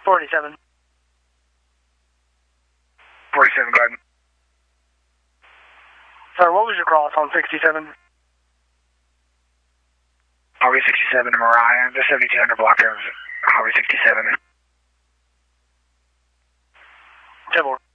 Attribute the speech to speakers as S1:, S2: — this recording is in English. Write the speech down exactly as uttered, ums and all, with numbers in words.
S1: forty-seven.
S2: forty-seven, go ahead.
S1: Sir, what was your cross on sixty-seven?
S2: Highway sixty-seven to Mariah, the seventy-two hundred block of Highway sixty-seven.
S1: ten four.